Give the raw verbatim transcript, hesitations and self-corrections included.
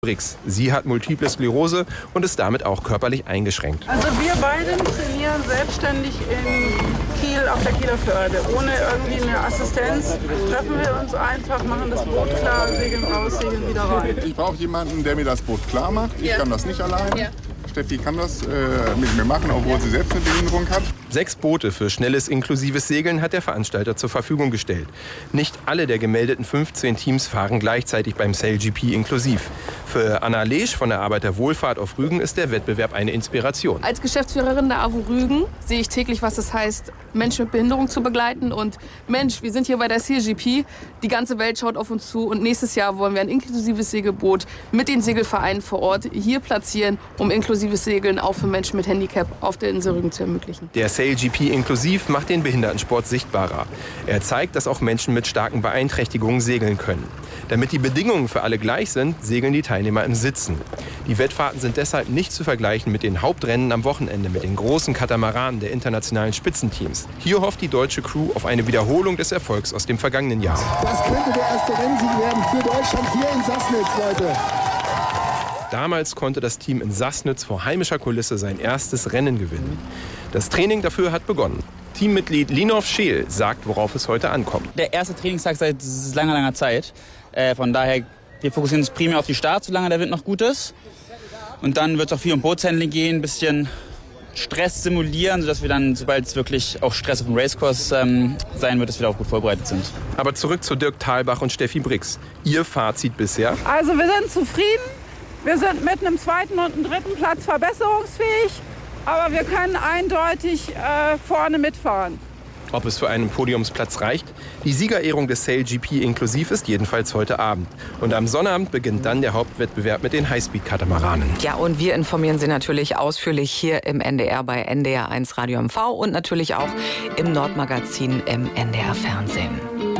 Brix. Sie hat Multiple Sklerose und ist damit auch körperlich eingeschränkt. Also wir beide trainieren selbstständig in Kiel auf der Kieler Förde. Ohne irgendwie eine Assistenz treffen wir uns einfach, machen das Boot klar, segeln raus, segeln wieder rein. Ich brauche jemanden, der mir das Boot klar macht. Ich ja. kann das nicht allein. Ja. Steffi kann das äh, mit mir machen, obwohl sie selbst eine Behinderung hat. Sechs Boote für schnelles inklusives Segeln hat der Veranstalter zur Verfügung gestellt. Nicht alle der gemeldeten fünfzehn Teams fahren gleichzeitig beim Sail G P inklusiv. Für Anna Leesch von der Arbeiterwohlfahrt auf Rügen ist der Wettbewerb eine Inspiration. Als Geschäftsführerin der A W O Rügen sehe ich täglich, was es heißt, Menschen mit Behinderung zu begleiten. Und Mensch, wir sind hier bei der Sail G P, die ganze Welt schaut auf uns zu. Und nächstes Jahr wollen wir ein inklusives Segelboot mit den Segelvereinen vor Ort hier platzieren, um inklusives Segeln auch für Menschen mit Handicap auf der Insel Rügen zu ermöglichen. Der Sail G P inklusiv macht den Behindertensport sichtbarer. Er zeigt, dass auch Menschen mit starken Beeinträchtigungen segeln können. Damit die Bedingungen für alle gleich sind, segeln die Teilnehmer im Sitzen. Die Wettfahrten sind deshalb nicht zu vergleichen mit den Hauptrennen am Wochenende, mit den großen Katamaranen der internationalen Spitzenteams. Hier hofft die deutsche Crew auf eine Wiederholung des Erfolgs aus dem vergangenen Jahr. Das könnte der erste Rennsieg werden für Deutschland hier in Sassnitz, Leute. Damals konnte das Team in Sassnitz vor heimischer Kulisse sein erstes Rennen gewinnen. Das Training dafür hat begonnen. Teammitglied Linov Scheel sagt, worauf es heute ankommt. Der erste Trainingstag seit langer, langer Zeit. Äh, von daher, wir fokussieren uns primär auf die Start, solange der Wind noch gut ist. Und dann wird es auch viel um Bootshandling gehen, ein bisschen Stress simulieren, sodass wir dann, sobald es wirklich auch Stress auf dem Racekurs ähm, sein wird, dass wir da auch gut vorbereitet sind. Aber zurück zu Dirk Thalbach und Steffi Brix. Ihr Fazit bisher? Also wir sind zufrieden. Wir sind mit einem zweiten und einem dritten Platz verbesserungsfähig. Aber wir können eindeutig äh, vorne mitfahren. Ob es für einen Podiumsplatz reicht? Die Siegerehrung des Sail G P inklusiv ist jedenfalls heute Abend. Und am Sonnabend beginnt dann der Hauptwettbewerb mit den Highspeed-Katamaranen. Ja, und wir informieren Sie natürlich ausführlich hier im N D R bei N D R eins Radio M V und natürlich auch im Nordmagazin im N D R Fernsehen.